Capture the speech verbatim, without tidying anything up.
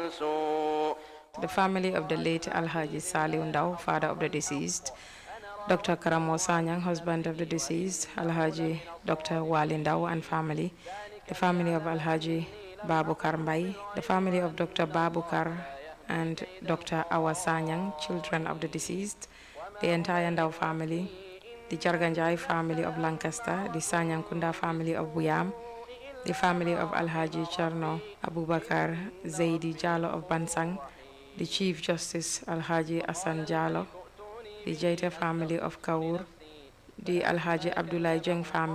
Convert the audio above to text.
The family of the late Alhaji Saliu Ndao, father of the deceased, Doctor Karamo Sanyang, husband of the deceased, Alhaji Doctor Wali Ndao and family, the family of Alhaji Babukar Mbai, the family of Doctor Babukar and Doctor Awa Sanyang, children of the deceased, the entire Ndao family, the Jarganjai family of Lancaster, the Sanyang Kunda family of Buyam, the family of Alhaji Charno Abubakar Zaidi Jalo of Bansang, the Chief Justice Alhaji Asan Jalo, the Jaita family of Kaur, the Alhaji Abdullah Jeng family,